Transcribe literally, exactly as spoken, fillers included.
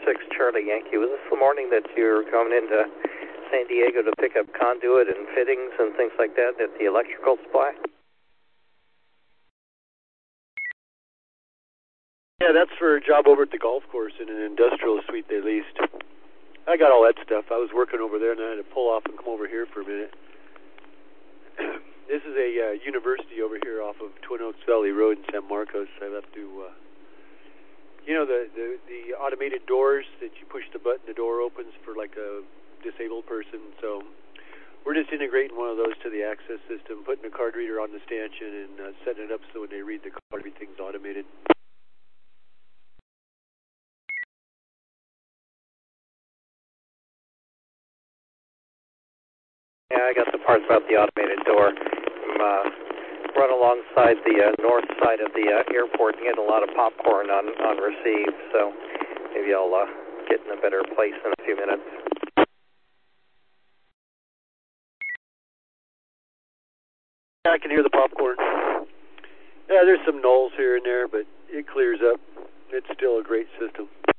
six Charlie Yankee. Was this the morning that you were coming into San Diego to pick up conduit and fittings and things like that at the electrical supply? Yeah, that's for a job over at the golf course in an industrial suite they leased. I got all that stuff. I was working over there, and I had to pull off and come over here for a minute. This is a uh, university over here off of Twin Oaks Valley Road in San Marcos. I have to, uh, you know, the, the the automated doors that you push the button, the door opens for like a disabled person. So we're just integrating one of those to the access system, putting a card reader on the stanchion, and uh, setting it up so when they read the card, everything's automated. Yeah, I got the parts about the automated door. I'm, uh, run alongside the uh, north side of the uh, airport and get a lot of popcorn on, on receive, so maybe I'll uh, get in a better place in a few minutes. Yeah, I can hear the popcorn. Yeah, there's some nulls here and there, but it clears up. It's still a great system.